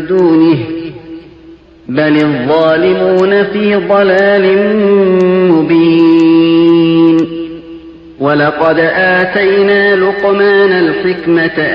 دونه بل الظالمون في ضلال مبين ولقد آتينا لقمان الحكمة